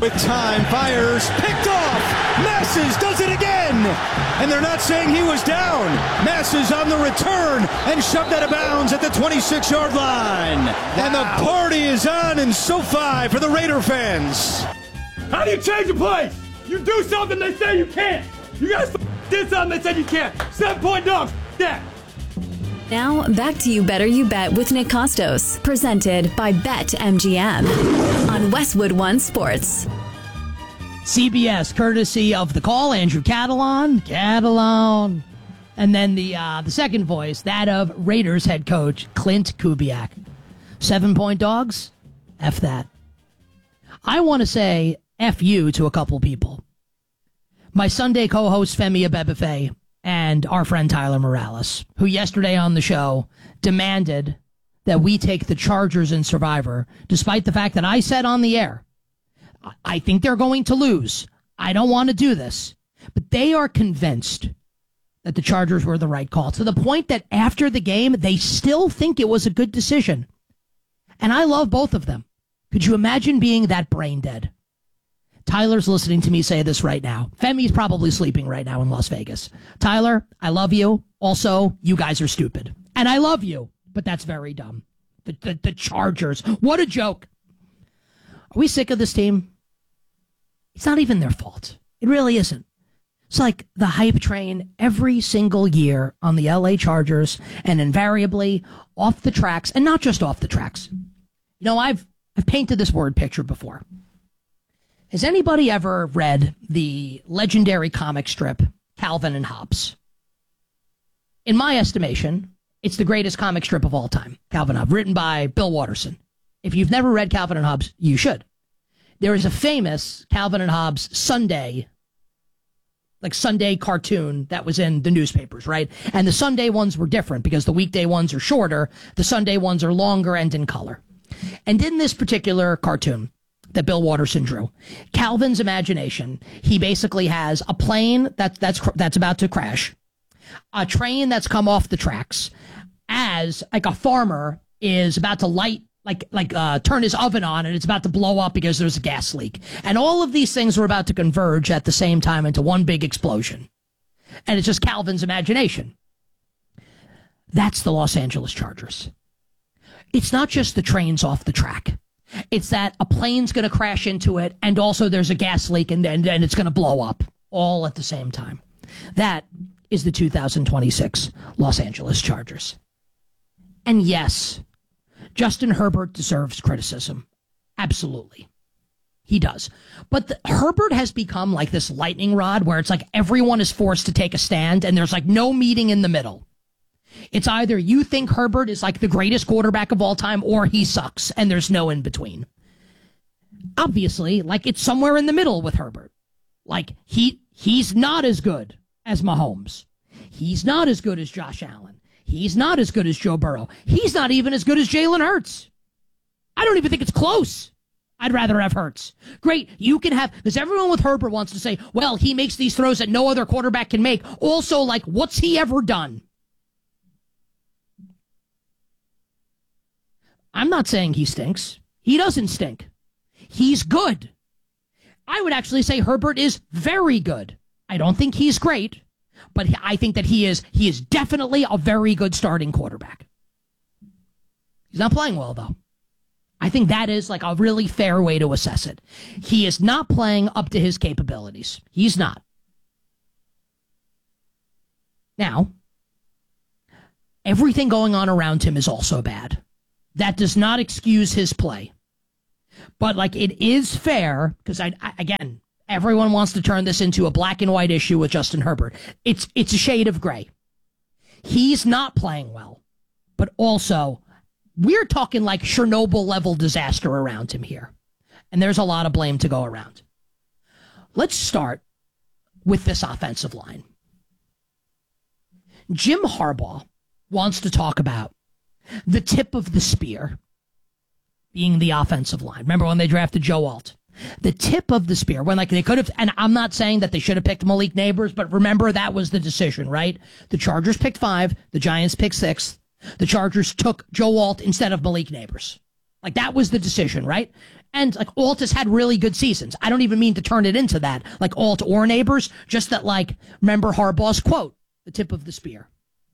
With time, fires, picked off. Masses does it again. And they're not saying he was down. Masses on the return and shoved out of bounds at the 26-yard line. Wow. And the party is on in SoFi for the Raider fans. How do you change a play? You do something they say you can't. You guys did something they said you can't. 7-point dogs. Yeah. Now, back to You Better You Bet with Nick Costos, presented by BetMGM on Westwood One Sports. CBS, courtesy of The Call, Andrew Catalon. And then the second voice, that of Raiders head coach Clint Kubiak. 7-point dogs? F that. I want to say F you to a couple people. My Sunday co-host Femi Abebefe and our friend Tyler Morales, who yesterday on the show demanded that we take the Chargers in Survivor, despite the fact that I said on the air, I think they're going to lose. I don't want to do this. But they are convinced that the Chargers were the right call, to the point that after the game, they still think it was a good decision. And I love both of them. Could you imagine being that brain dead? Tyler's listening to me say this right now. Femi's probably sleeping right now in Las Vegas. Tyler, I love you. Also, you guys are stupid. And I love you, but that's very dumb. The Chargers. What a joke. Are we sick of this team? It's not even their fault. It really isn't. It's like the hype train every single year on the LA Chargers, and invariably off the tracks, and not just off the tracks. You know, I've painted this word picture before. Has anybody ever read the legendary comic strip, Calvin and Hobbes? In my estimation, it's the greatest comic strip of all time, Calvin and Hobbes, written by Bill Watterson. If you've never read Calvin and Hobbes, you should. There is a famous Calvin and Hobbes Sunday cartoon that was in the newspapers, right? And the Sunday ones were different because the weekday ones are shorter. The Sunday ones are longer and in color. And in this particular cartoon that Bill Watterson drew, Calvin's imagination, he basically has a plane that's about to crash, a train that's come off the tracks, as like a farmer is about to light, turn his oven on, and it's about to blow up because there's a gas leak. And all of these things are about to converge at the same time into one big explosion. And it's just Calvin's imagination. That's the Los Angeles Chargers. It's not just the trains off the track. It's that a plane's going to crash into it, and also there's a gas leak, and it's going to blow up all at the same time. That is the 2026 Los Angeles Chargers. And yes, Justin Herbert deserves criticism. Absolutely. He does. But Herbert has become like this lightning rod where it's like everyone is forced to take a stand, and there's like no meeting in the middle. It's either you think Herbert is like the greatest quarterback of all time, or he sucks, and there's no in between. Obviously, like, it's somewhere in the middle with Herbert. Like, he's not as good as Mahomes. He's not as good as Josh Allen. He's not as good as Joe Burrow. He's not even as good as Jalen Hurts. I don't even think it's close. I'd rather have Hurts. Great, you can have, because everyone with Herbert wants to say, well, he makes these throws that no other quarterback can make. Also, like, what's he ever done? I'm not saying he stinks. He doesn't stink. He's good. I would actually say Herbert is very good. I don't think he's great, but I think that he is definitely a very good starting quarterback. He's not playing well, though. I think that is like a really fair way to assess it. He is not playing up to his capabilities. He's not. Now, everything going on around him is also bad. That does not excuse his play. But, like, it is fair, because, again, everyone wants to turn this into a black and white issue with Justin Herbert. It's a shade of gray. He's not playing well. But also, we're talking like Chernobyl-level disaster around him here. And there's a lot of blame to go around. Let's start with this offensive line. Jim Harbaugh wants to talk about the tip of the spear being the offensive line. Remember when they drafted Joe Alt? The tip of the spear, when like they could have, and I'm not saying that they should have picked Malik Neighbors, but remember that was the decision, right? The Chargers picked 5, the Giants picked 6. The Chargers took Joe Alt instead of Malik Neighbors. Like, that was the decision, right? And like Alt has had really good seasons. I don't even mean to turn it into that, like Alt or Neighbors, just that like, remember Harbaugh's quote, the tip of the spear.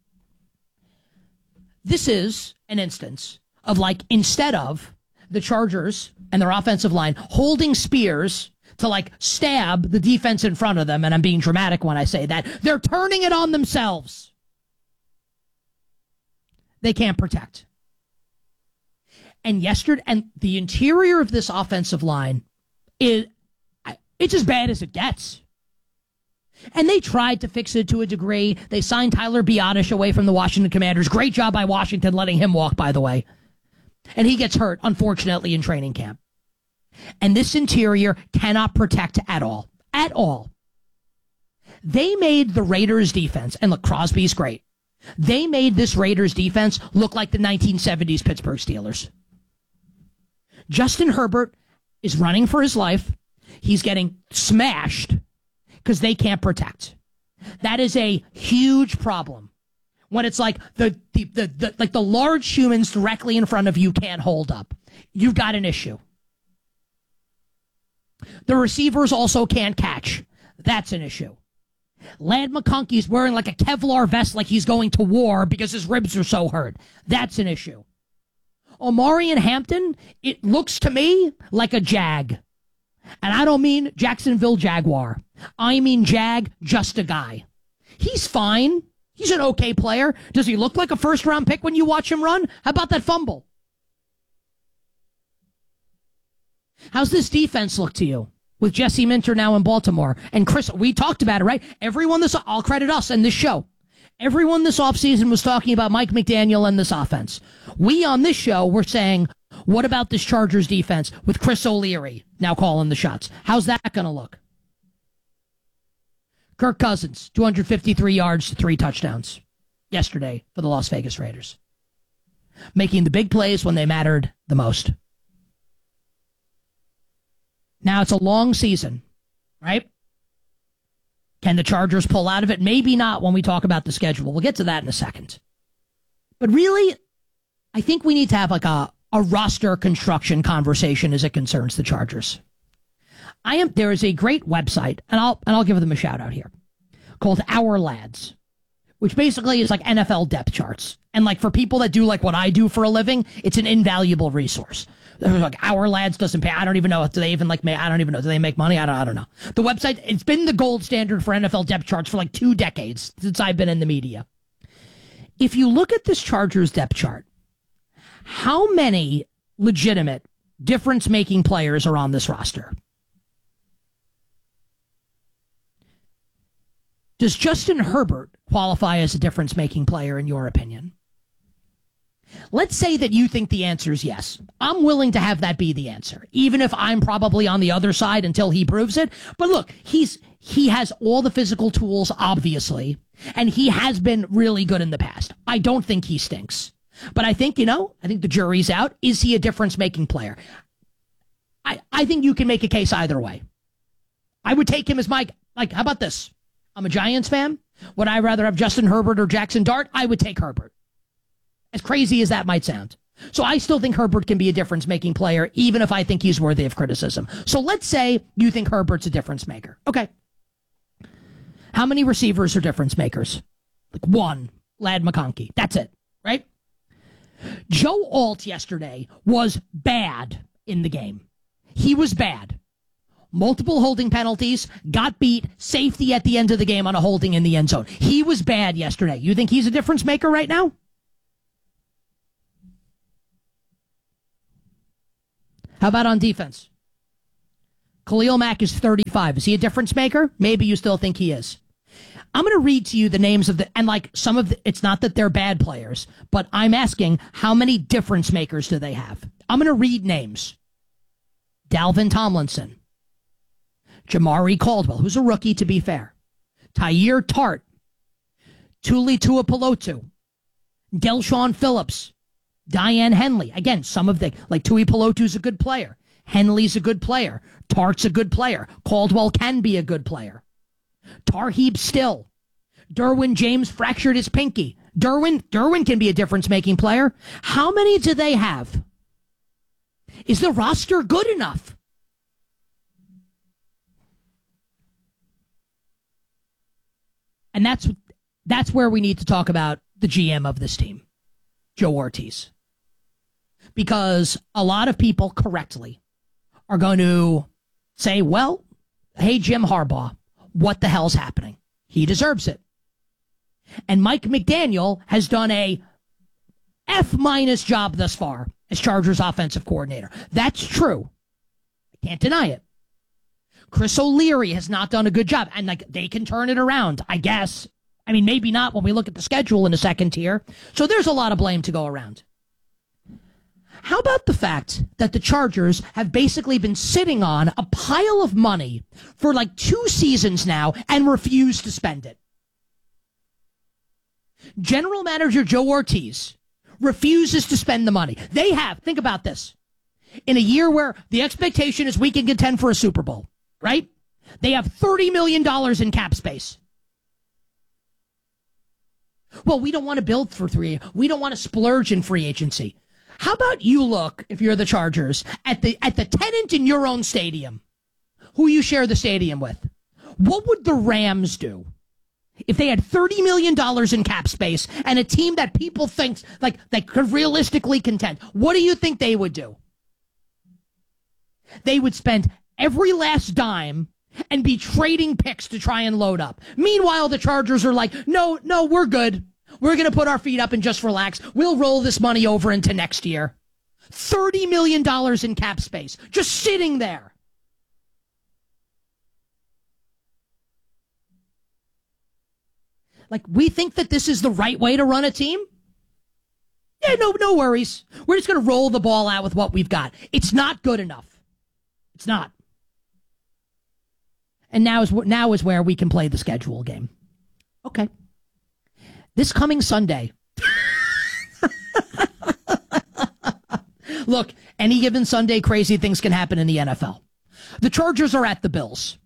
This is an instance of like, instead of the Chargers and their offensive line holding spears to like stab the defense in front of them, and I'm being dramatic when I say that, they're turning it on themselves. They can't protect. And yesterday, and the interior of this offensive line it's as bad as it gets. And they tried to fix it to a degree. They signed Tyler Biadasz away from the Washington Commanders. Great job by Washington letting him walk, by the way. And he gets hurt, unfortunately, in training camp. And this interior cannot protect at all. At all. They made the Raiders defense, and look, Crosby's great. They made this Raiders defense look like the 1970s Pittsburgh Steelers. Justin Herbert is running for his life. He's getting smashed because they can't protect. That is a huge problem. When it's like the large humans directly in front of you can't hold up. You've got an issue. The receivers also can't catch. That's an issue. Ladd McConkey's wearing like a Kevlar vest like he's going to war because his ribs are so hurt. That's an issue. Omari and Hampton, it looks to me like a Jag. And I don't mean Jacksonville Jaguar. I mean Jag, just a guy. He's fine. He's an okay player. Does he look like a first-round pick when you watch him run? How about that fumble? How's this defense look to you? With Jesse Minter now in Baltimore. And Chris, we talked about it, right? I'll credit us and this show. Everyone this offseason was talking about Mike McDaniel and this offense. We on this show were saying, what about this Chargers defense with Chris O'Leary now calling the shots? How's that going to look? Kirk Cousins, 253 yards, 3 touchdowns yesterday for the Las Vegas Raiders. Making the big plays when they mattered the most. Now it's a long season, right? Can the Chargers pull out of it? Maybe not when we talk about the schedule. We'll get to that in a second. But really, I think we need to have like a roster construction conversation as it concerns the Chargers. There is a great website, and I'll give them a shout out here, called Our Lads, which basically is like NFL depth charts. And like for people that do like what I do for a living, it's an invaluable resource. Like Our Lads doesn't pay. I don't even know. Do they even like make? I don't even know. Do they make money? I don't know. The website, it's been the gold standard for NFL depth charts for like 2 decades since I've been in the media. If you look at this Chargers depth chart, how many legitimate difference-making players are on this roster? Does Justin Herbert qualify as a difference-making player in your opinion? Let's say that you think the answer is yes. I'm willing to have that be the answer, even if I'm probably on the other side until he proves it. But look, he has all the physical tools, obviously, and he has been really good in the past. I don't think he stinks. But I think, I think the jury's out. Is he a difference-making player? I think you can make a case either way. I would take him as how about this? I'm a Giants fan. Would I rather have Justin Herbert or Jackson Dart? I would take Herbert. As crazy as that might sound. So I still think Herbert can be a difference-making player, even if I think he's worthy of criticism. So let's say you think Herbert's a difference maker. Okay. How many receivers are difference makers? Like 1, Ladd McConkey. That's it, right? Joe Alt yesterday was bad in the game. He was bad. Multiple holding penalties, got beat, safety at the end of the game on a holding in the end zone. He was bad yesterday. You think he's a difference maker right now? How about on defense? Khalil Mack is 35. Is he a difference maker? Maybe you still think he is. I'm going to read to you the names of it's not that they're bad players, but I'm asking how many difference makers do they have? I'm going to read names. Dalvin Tomlinson. Jamari Caldwell, who's a rookie to be fair. Tyir Tart. Tuli Tuipulotu. Delshon Phillips. Diane Henley. Again, Tuipulotu's a good player. Henley's a good player. Tart's a good player. Caldwell can be a good player. Tarheeb Still. Derwin James fractured his pinky. Derwin can be a difference-making player. How many do they have? Is the roster good enough? And that's where we need to talk about the GM of this team, Joe Ortiz. Because a lot of people correctly are going to say, well, hey, Jim Harbaugh, what the hell's happening? He deserves it. And Mike McDaniel has done a F- job thus far as Chargers offensive coordinator. That's true. I can't deny it. Chris O'Leary has not done a good job. And they can turn it around, I guess. I mean, maybe not when we look at the schedule in the second tier. So there's a lot of blame to go around. How about the fact that the Chargers have basically been sitting on a pile of money for 2 seasons now and refuse to spend it? General Manager Joe Ortiz refuses to spend the money. They have, think about this, in a year where the expectation is we can contend for a Super Bowl, right? They have $30 million in cap space. Well, we don't want to build for we don't want to splurge in free agency. How about you look, if you're the Chargers, at the tenant in your own stadium, who you share the stadium with? What would the Rams do if they had $30 million in cap space and a team that people think they could realistically contend? What do you think they would do? They would spend every last dime and be trading picks to try and load up. Meanwhile, the Chargers are like, no, we're good. We're going to put our feet up and just relax. We'll roll this money over into next year. $30 million in cap space, just sitting there. We think that this is the right way to run a team? Yeah, no worries. We're just going to roll the ball out with what we've got. It's not good enough. It's not. And now is where we can play the schedule game. Okay. This coming Sunday. Look, any given Sunday, crazy things can happen in the NFL. The Chargers are at the Bills.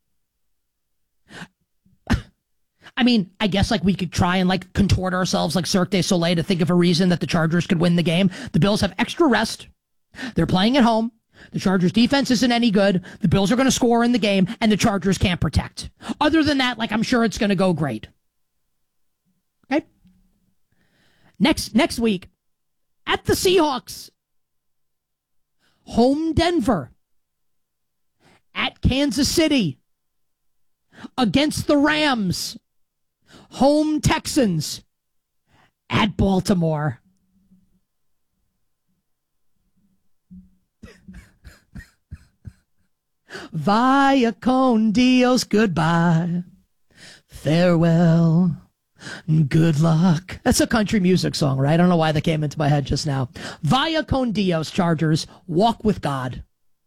I mean, I guess we could try and contort ourselves like Cirque du Soleil to think of a reason that the Chargers could win the game. The Bills have extra rest. They're playing at home. The Chargers defense isn't any good. The Bills are going to score in the game, and the Chargers can't protect. Other than that, I'm sure it's going to go great. Okay? Next week, at the Seahawks, home Denver, at Kansas City, against the Rams, home Texans, at Baltimore. Vaya con Dios, goodbye, farewell, good luck. That's a country music song, right? I don't know why that came into my head just now. Vaya con Dios, Chargers, walk with God.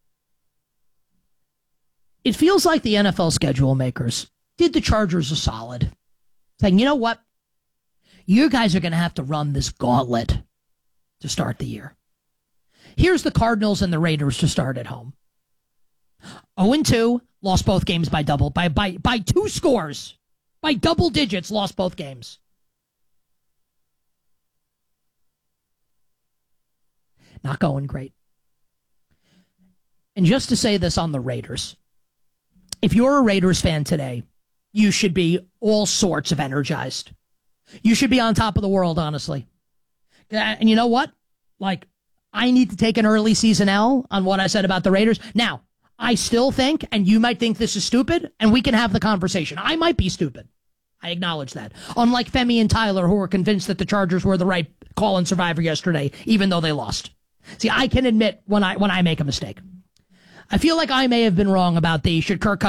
It feels like the NFL schedule makers did the Chargers a solid, saying, you know what? You guys are going to have to run this gauntlet to start the year. Here's the Cardinals and the Raiders to start at home. 0-2, lost both games by 2 scores. By double digits, lost both games. Not going great. And just to say this on the Raiders, if you're a Raiders fan today, you should be all sorts of energized. You should be on top of the world, honestly. And you know what? I need to take an early season L on what I said about the Raiders. Now, I still think, and you might think this is stupid, and we can have the conversation. I might be stupid. I acknowledge that. Unlike Femi and Tyler, who were convinced that the Chargers were the right call in Survivor yesterday, even though they lost. See, I can admit when I make a mistake. I feel like I may have been wrong about should Kirk